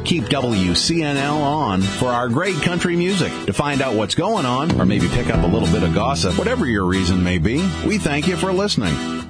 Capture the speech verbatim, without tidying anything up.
Keep W C N L on for our great country music. To find out what's going on, or maybe pick up a little bit of gossip, whatever your reason may be, we thank you for listening.